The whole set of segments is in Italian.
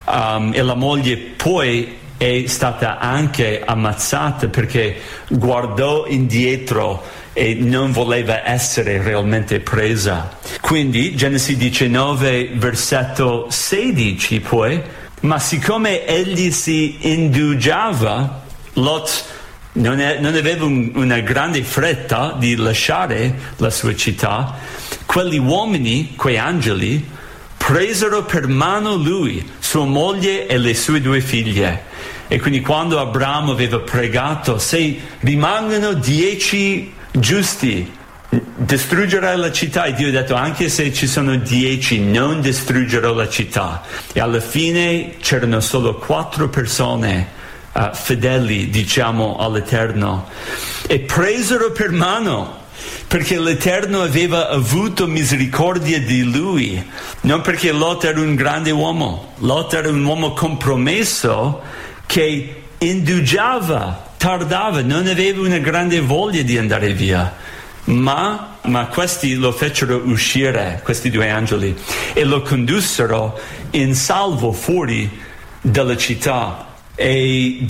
e la moglie poi è stata anche ammazzata perché guardò indietro e non voleva essere realmente presa. Quindi Genesi 19 versetto 16 poi, ma siccome egli si indugiava, Lot non aveva una grande fretta di lasciare la sua città, quegli uomini, quei angeli, presero per mano lui, sua moglie e le sue 2 figlie. E quindi quando Abramo aveva pregato, se rimangono 10 giusti, distruggerai la città, e Dio ha detto anche se ci sono 10 non distruggerò la città. E alla fine c'erano solo 4 persone fedeli, diciamo, all'Eterno, e presero per mano perché l'Eterno aveva avuto misericordia di lui, non perché Lot era un grande uomo. Lot era un uomo compromesso che indugiava, tardava, non aveva una grande voglia di andare via, ma questi lo fecero uscire, questi 2 angeli, e lo condussero in salvo fuori dalla città. E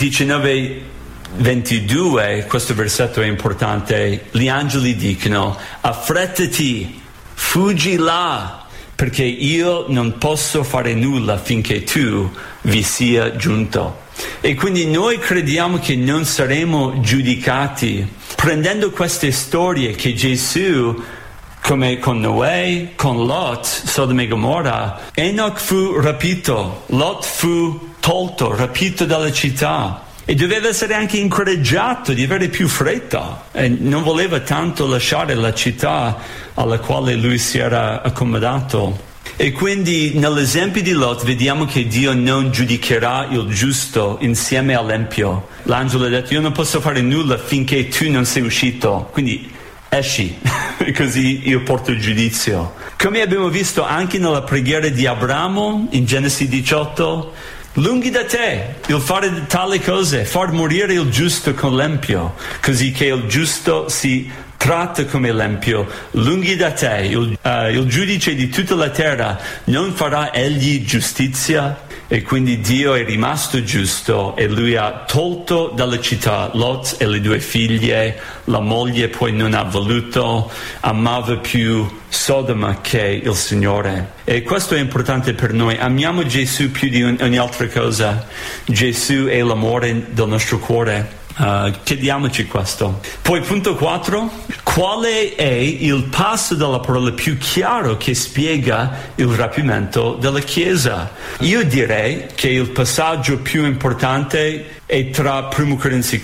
19:22, questo versetto è importante, gli angeli dicono: affrettati, fuggi là, perché io non posso fare nulla finché tu vi sia giunto. E quindi noi crediamo che non saremo giudicati prendendo queste storie che Gesù, come con Noè, con Lot, Sodoma e Gomorra, Enoch fu rapito, Lot fu tolto, rapito dalla città, e doveva essere anche incoraggiato di avere più fretta, e non voleva tanto lasciare la città alla quale lui si era accomodato. E quindi nell'esempio di Lot vediamo che Dio non giudicherà il giusto insieme all'empio. L'angelo ha detto: io non posso fare nulla finché tu non sei uscito, quindi esci, così io porto il giudizio. Come abbiamo visto anche nella preghiera di Abramo in Genesi 18, lunghi da te il fare tale cose, far morire il giusto con l'empio, così che il giusto si tratta come l'empio. Lunghi da te il giudice di tutta la terra, non farà egli giustizia? E quindi Dio è rimasto giusto e lui ha tolto dalla città Lot e le 2 figlie. La moglie poi non ha voluto, amava più Sodoma che il Signore. E questo è importante per noi: amiamo Gesù più di ogni altra cosa. Gesù è l'amore del nostro cuore. Chiediamoci questo. Poi punto 4: quale è il passo della parola più chiaro che spiega il rapimento della Chiesa? Io direi che il passaggio più importante è tra 1 Corinzi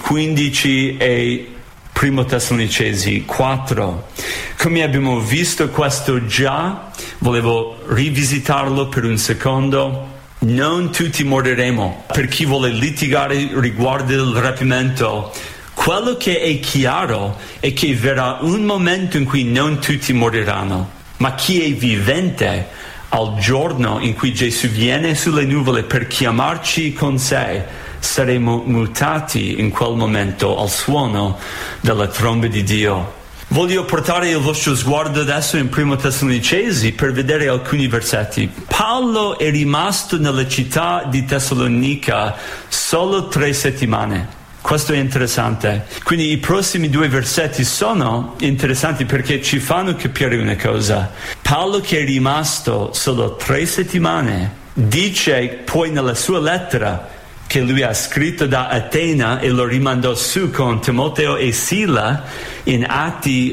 15 e 1 Tessalonicesi 4. Come abbiamo visto questo già, volevo rivisitarlo per un secondo. Non tutti moriremo. Per chi vuole litigare riguardo il rapimento, quello che è chiaro è che verrà un momento in cui non tutti moriranno, ma chi è vivente al giorno in cui Gesù viene sulle nuvole per chiamarci con sé, saremo mutati in quel momento al suono della tromba di Dio. Voglio portare il vostro sguardo adesso in 1 Tessalonicesi per vedere alcuni versetti. Paolo è rimasto nella città di Tessalonica solo 3 settimane. Questo è interessante. Quindi i prossimi 2 versetti sono interessanti perché ci fanno capire una cosa. Paolo, che è rimasto solo 3 settimane, dice poi nella sua lettera che lui ha scritto da Atene e lo rimandò su con Timoteo e Sila in Atti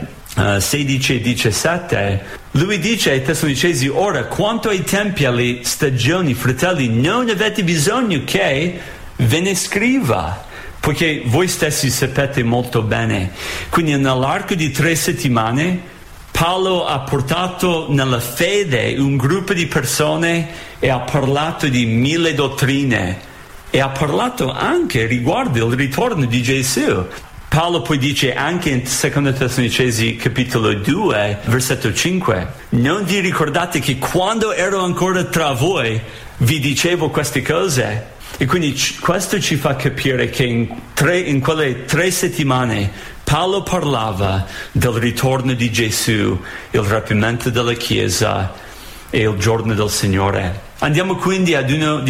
16 e 17, lui dice ai Tessalonicesi: ora, quanto ai tempi e alle stagioni, fratelli, non avete bisogno che ve ne scriva, poiché voi stessi sapete molto bene. Quindi nell'arco di 3 settimane Paolo ha portato nella fede un gruppo di persone e ha parlato di 1000 dottrine. E ha parlato anche riguardo il ritorno di Gesù. Paolo poi dice anche in 2 Tessalonicesi capitolo 2 versetto 5: non vi ricordate che quando ero ancora tra voi vi dicevo queste cose? E quindi questo ci fa capire che in quelle 3 settimane Paolo parlava del ritorno di Gesù, il rapimento della Chiesa e il giorno del Signore. Andiamo quindi ad uno di